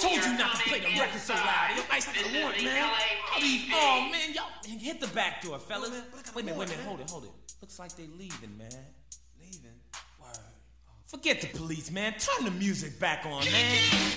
told you not to play the record so loud. Yo, ice like a warrant, man. All these, oh, man, y'all hit the back door, fellas. Wait a minute, hold it. Looks like they leaving, man. Leaving? Word. Forget the police, man. Turn the music back on, man.